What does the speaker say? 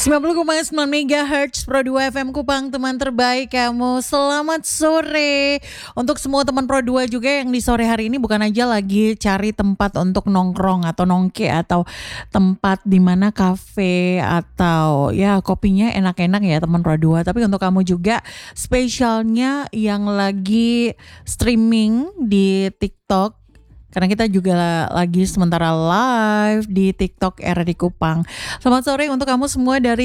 90,9 MHz Pro 2 FM Kupang, teman terbaik kamu. Selamat sore untuk semua teman Pro 2 juga yang di sore hari ini bukan aja lagi cari tempat untuk nongkrong atau nongke atau tempat di mana kafe atau ya kopinya enak-enak ya teman Pro 2, tapi untuk kamu juga spesialnya yang lagi streaming di TikTok. Karena kita juga lagi sementara live di TikTok RRI Kupang. Selamat sore untuk kamu semua dari